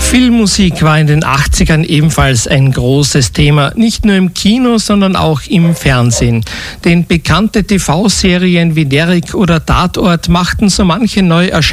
Filmmusik war in den 80ern ebenfalls ein großes Thema, nicht nur im Kino, sondern auch im Fernsehen. Denn bekannte TV-Serien wie Derrick oder Tatort machten so manche Neuerscheinung